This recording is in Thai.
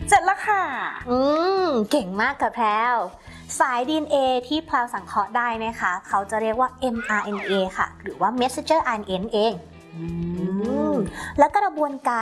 เสร็จแล้วค่ะเก่งมากค่ะแพรวสาย DNA ที่แพรวสังเคราะห์ได้นะคะเขาจะเรียกว่า mRNA ค่ะหรือว่า messenger RNA เองและกระบวนการ